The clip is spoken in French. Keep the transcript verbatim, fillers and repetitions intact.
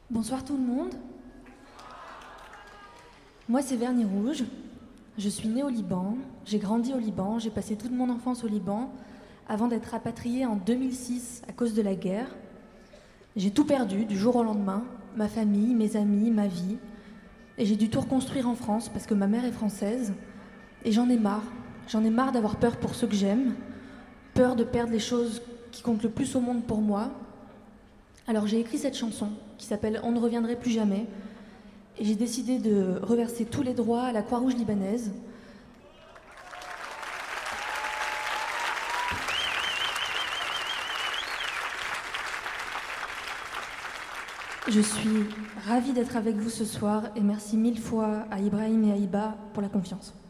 Bonsoir tout le monde. Moi c'est Vernis Rouge, je suis née au Liban, j'ai grandi au Liban, j'ai passé toute mon enfance au Liban avant d'être rapatriée en deux mille six à cause de la guerre. J'ai tout perdu du jour au lendemain, ma famille, mes amis, ma vie. Et j'ai dû tout reconstruire en France parce que ma mère est française. Et j'en ai marre, j'en ai marre d'avoir peur pour ceux que j'aime, peur de perdre les choses qui comptent le plus au monde pour moi. Alors j'ai écrit cette chanson qui s'appelle « On ne reviendrait plus jamais » et j'ai décidé de reverser tous les droits à la Croix-Rouge libanaise. Je suis ravie d'être avec vous ce soir et merci mille fois à Ibrahim et à Iba pour la confiance.